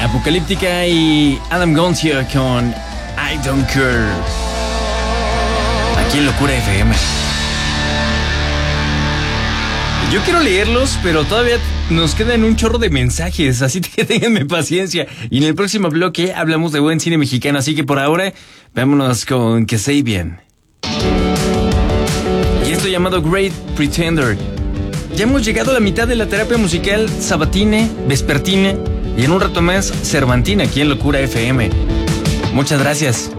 Apocalíptica y Adam Gontier con I Don't Care. Aquí en Locura FM. Yo quiero leerlos, pero todavía nos quedan un chorro de mensajes, así que ténganme paciencia. Y en el próximo bloque hablamos de buen cine mexicano, así que por ahora, vámonos con Kasabian. Y esto llamado Great Pretender. Ya hemos llegado a la mitad de la terapia musical sabatine, vespertine y en un rato más cervantina aquí en Locura FM. Muchas gracias.